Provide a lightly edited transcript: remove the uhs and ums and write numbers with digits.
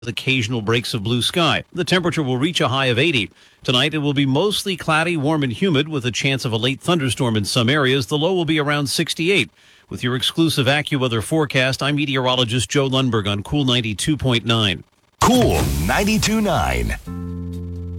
with occasional breaks of blue sky. The temperature will reach a high of 80. Tonight, it will be mostly cloudy, warm, and humid with a chance of a late thunderstorm in some areas. The low will be around 68. With your exclusive AccuWeather forecast, I'm meteorologist Joe Lundberg on Cool 92.9. Cool 92.9.